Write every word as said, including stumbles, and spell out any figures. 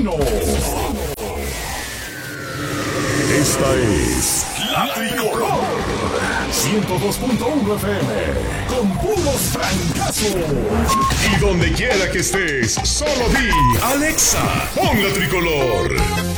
Vecino. Esta es La Tricolor. ciento dos punto uno F M. Con puros francazos. Y donde quiera que estés, solo di Alexa, pon La Tricolor.